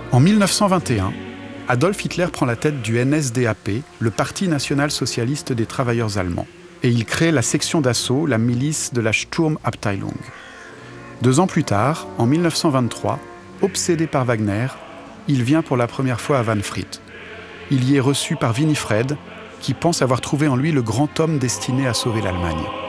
En 1921, Adolf Hitler prend la tête du NSDAP, le Parti national-socialiste des travailleurs allemands, et il crée la section d'assaut, la milice de la Sturmabteilung. 2 ans plus tard, en 1923, obsédé par Wagner, il vient pour la première fois à Wahnfried. Il y est reçu par Winifred, qui pense avoir trouvé en lui le grand homme destiné à sauver l'Allemagne.